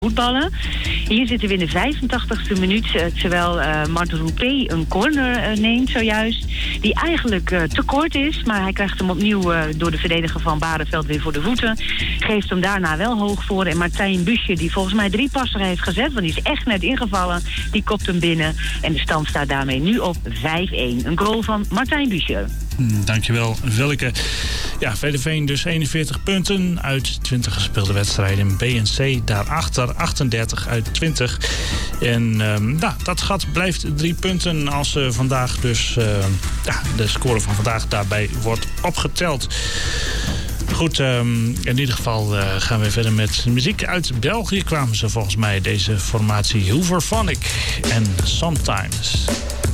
voetballen. Hier zitten we in de 85e minuut, terwijl Martin Roupé een corner neemt zojuist. Die eigenlijk te kort is, maar hij krijgt hem opnieuw door de verdediger van Barneveld weer voor de voeten. Geeft hem daarna wel hoog voor. En Martijn Buesje, die volgens mij 3 passen heeft gezet, want die is echt net ingevallen, die kopt hem binnen. En de stand staat daarmee nu op 5-1. Een goal van Martijn Buesje. Dankjewel, Willeke. Ja, VVV dus 41 punten uit 20 gespeelde wedstrijden. B en C daarachter 38 uit 20. En dat gat blijft 3 punten als vandaag dus de score van vandaag daarbij wordt opgeteld. Goed, in ieder geval gaan we verder met muziek. Uit België kwamen ze volgens mij, deze formatie Hooverphonic en Sometimes.